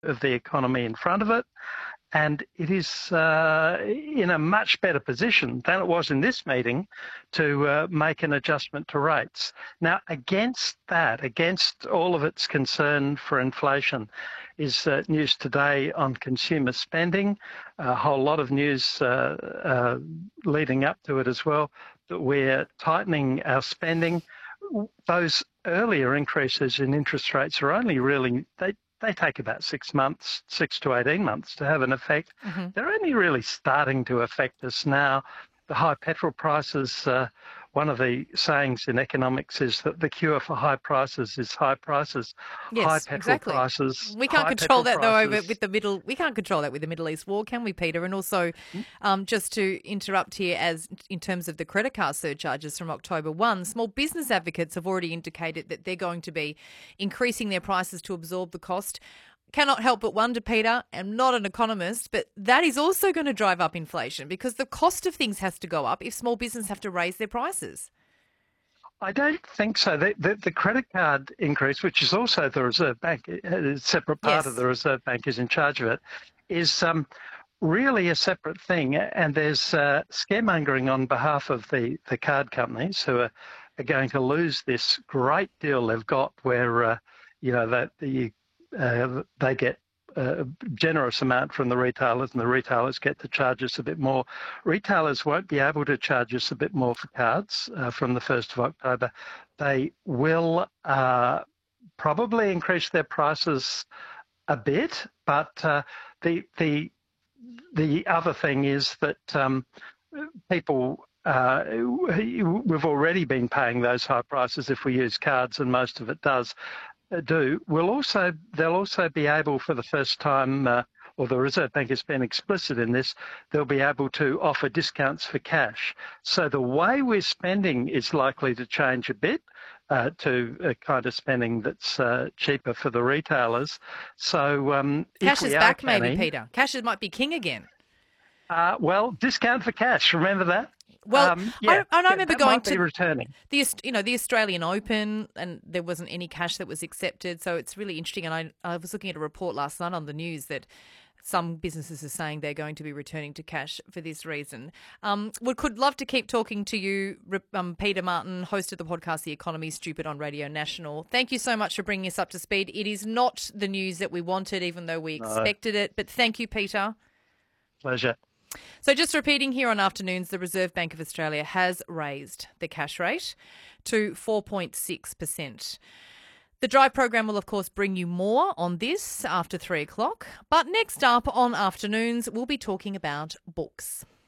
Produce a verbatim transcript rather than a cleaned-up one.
of the economy in front of it, and it is uh, in a much better position than it was in this meeting to uh, make an adjustment to rates. Now, against that, against all of its concern for inflation, is uh, news today on consumer spending, a whole lot of news uh, uh, leading up to it as well, that we're tightening our spending. Those earlier increases in interest rates are only really, they, they take about six months, six to eighteen months to have an effect. Mm-hmm. They're only really starting to affect us now. The high petrol prices, uh, one of the sayings in economics is that the cure for high prices is high prices. Yes, high petrol exactly. prices. We can't control that prices. though over with the middle. We can't control that with the Middle East war, can we, Peter? And also, um, just to interrupt here, as in terms of the credit card surcharges from October first, small business advocates have already indicated that they're going to be increasing their prices to absorb the cost. Cannot help but wonder, Peter, I'm not an economist, but that is also going to drive up inflation because the cost of things has to go up if small business have to raise their prices. I don't think so. The, the, the credit card increase, which is also the Reserve Bank, a separate part yes. of the Reserve Bank is in charge of it, is um, really a separate thing. And there's uh, scaremongering on behalf of the, the card companies who are, are going to lose this great deal they've got where, uh, you know, that the Uh, they get a generous amount from the retailers and the retailers get to charge us a bit more. Retailers won't be able to charge us a bit more for cards uh, from the first of October. They will uh, probably increase their prices a bit, but uh, the the the other thing is that um, people uh, we've already been paying those high prices if we use cards, and most of it does. do will also they'll also be able for the first time uh, or the Reserve Bank has been explicit in this, they'll be able to offer discounts for cash. So the way we're spending is likely to change a bit uh, to a kind of spending that's uh, cheaper for the retailers. So um, cash if is we back, are canny, maybe, Peter. Cash might be king again. Uh, well, discount for cash. Remember that? Well, um, yeah, I, I remember that going might be to returning. the you know the Australian Open, and there wasn't any cash that was accepted. So it's really interesting. And I, I was looking at a report last night on the news that some businesses are saying they're going to be returning to cash for this reason. Um, we could love to keep talking to you, um, Peter Martin, host of the podcast The Economy Stupid on Radio National. Thank you so much for bringing us up to speed. It is not the news that we wanted, even though we expected no. it. But thank you, Peter. Pleasure. So just repeating here on Afternoons, the Reserve Bank of Australia has raised the cash rate to four point six percent. The Drive program will, of course, bring you more on this after three o'clock. But next up on Afternoons, we'll be talking about books.